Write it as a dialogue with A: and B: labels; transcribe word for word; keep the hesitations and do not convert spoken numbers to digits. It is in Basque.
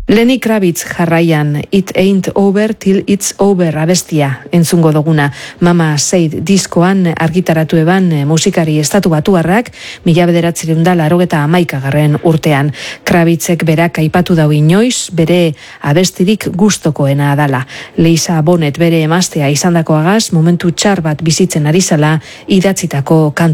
A: Lenny Kravitz jarraian, It Ain't Over Till It's Over abestia entzungo duguna. Mama Said diskoan argitaratu eban musikari estatu batuarrak mila bederatzireun da larogeta hamaikagarren urtean. Kravitzek berak aipatu dau inoiz, bere abestirik gustokoena dala. Lisa Bonet bere emaztea izandakoagaz momentu txar bat bizitzen ari zala idatzitako kantu